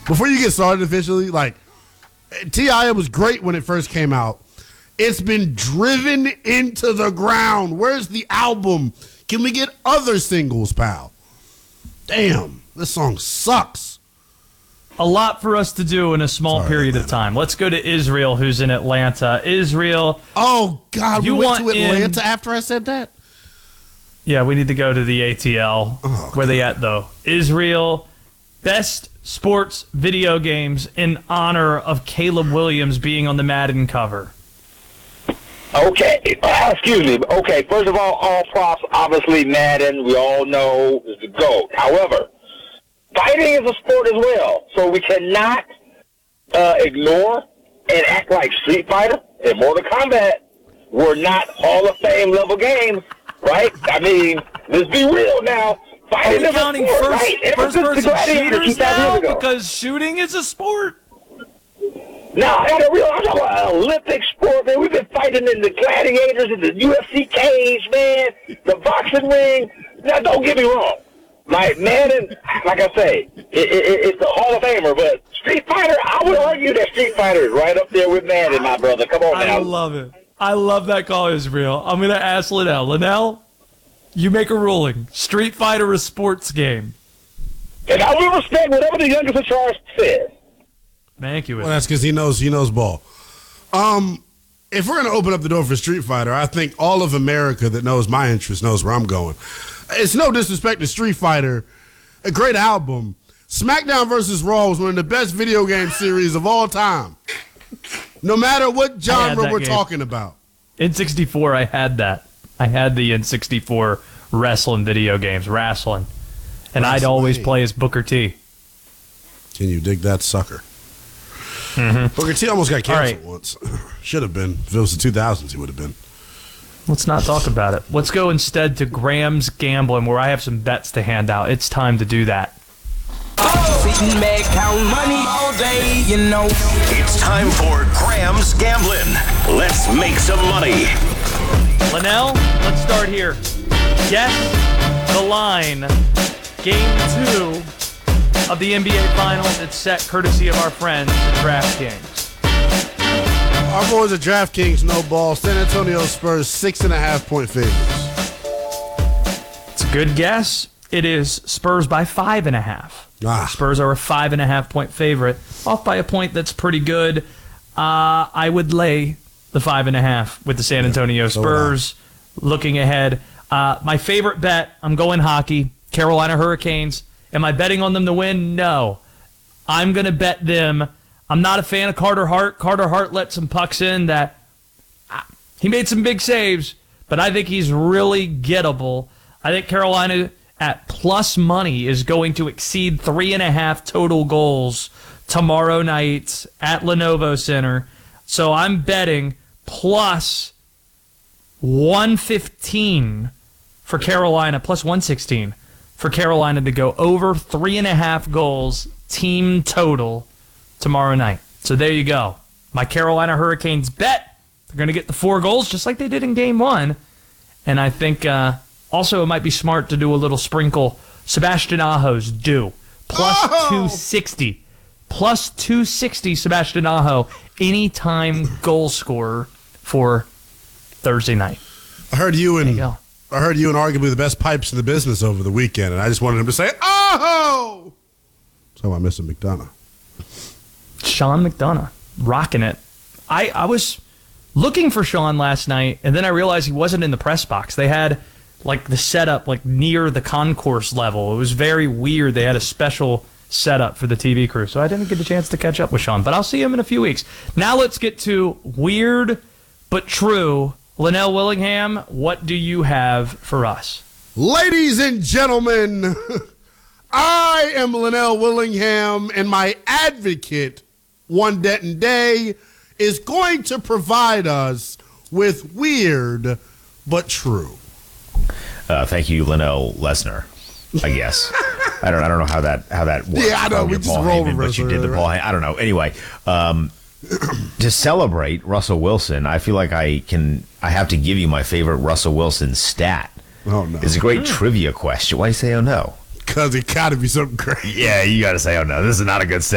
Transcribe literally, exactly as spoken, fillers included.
before you get started officially, like, T I was great when it first came out. It's been driven into the ground. Where's the album? Can we get other singles, pal? Damn, this song sucks. A lot for us to do in a small Sorry, period Atlanta. of time. Let's go to Israel, who's in Atlanta. Israel. Oh, God, You we went to want Atlanta in- after I said that? Yeah, we need to go to the A T L. Oh, Where they at, though? Israel, best sports video games in honor of Caleb Williams being on the Madden cover. Okay, uh, excuse me. Okay, first of all, all props, obviously Madden, we all know is the GOAT. However, fighting is a sport as well, so we cannot uh, ignore and act like Street Fighter and Mortal Kombat were not Hall of Fame level games, right? I mean, let's be real now. Are Fighting we is a counting sport, first, right? Ever first since the person Gladiator shooters two thousand now? years ago. Because shooting is a sport. No, ain't a real. I'm talking about Olympic sport, man. We've been fighting in the gladiators, in the U F C cage, man. The boxing ring. Now, don't get me wrong. Like Madden, like I say, it, it, it's the Hall of Famer. But Street Fighter, I would argue that Street Fighter is right up there with Madden, my brother. Come on I now. love it. I love that call, Israel. I'm going to ask Linnell. Linnell, you make a ruling. Street Fighter is a sports game. And I will respect whatever the youngest in charge says. Thank you. Well, that's because he knows he knows ball. Um, if we're going to open up the door for Street Fighter, I think all of America that knows my interest knows where I'm going. It's no disrespect to Street Fighter, a great album. SmackDown versus Raw was one of the best video game series of all time. No matter what genre that we're game. talking about. N sixty-four, I had that. I had the N sixty-four wrestling video games, wrestling. And I'd Wrestling. always play as Booker T. Can you dig that sucker? Mm-hmm. Booker T almost got canceled All once. Should have been. If it was the two thousands, he would have been. Let's not talk about it. Let's go instead to Graham's Gambling, where I have some bets to hand out. It's time to do that. Sitting back, count money all day, you know. It's time for Graham's Gambling. Let's make some money. Linnell, let's start here. Guess the line. Game two of the N B A Finals. It's set courtesy of our friends at DraftKings. Our boys at DraftKings, no ball. San Antonio Spurs, six and a half point favorites. It's a good guess. It is Spurs by five and a half. Ah. Spurs are a five and a half point favorite, off by a point that's pretty good. Uh, I would lay the five and a half with the San Antonio so would I. Spurs. Looking ahead, uh, my favorite bet. I'm going hockey. Carolina Hurricanes. Am I betting on them to win? No. I'm going to bet them. I'm not a fan of Carter Hart. Carter Hart let some pucks in that uh, he made some big saves, but I think he's really gettable. I think Carolina at plus money is going to exceed three and a half total goals tomorrow night at Lenovo Center. So I'm betting plus one fifteen for Carolina, plus one sixteen for Carolina to go over three and a half goals team total tomorrow night. So there you go. My Carolina Hurricanes bet. They're going to get the four goals just like they did in game one. And I think uh, also it might be smart to do a little sprinkle. Sebastian Aho's due. Plus Oh! two sixty. Plus two sixty Sebastian Aho. Anytime goal scorer for Thursday night. I heard you and There you go. I heard you and arguably the best pipes in the business over the weekend, and I just wanted him to say, "Oh!" So I miss McDonough. Sean McDonough rocking it. I, I was looking for Sean last night, and then I realized he wasn't in the press box. They had like the setup like near the concourse level. It was very weird. They had a special setup for the T V crew, so I didn't get a chance to catch up with Sean, but I'll see him in a few weeks. Now let's get to weird but true. Linnell Willingham, what do you have for us? Ladies and gentlemen, I am Linnell Willingham, and my advocate, One Denton Day, is going to provide us with weird but true. Uh, thank you, Linnell Lesnar. I guess I don't. I don't know how that how that works. Yeah, I know. Probably We just Paul roll Heyman, with but you Russell, did the right? Paul. Heyman. I don't know. Anyway, um, to celebrate Russell Wilson, I feel like I can. I have to give you my favorite Russell Wilson stat. Oh, no. It's a great trivia question. Why do you say oh no? Because it got to be something crazy. Yeah, you got to say oh no. This is not a good stat.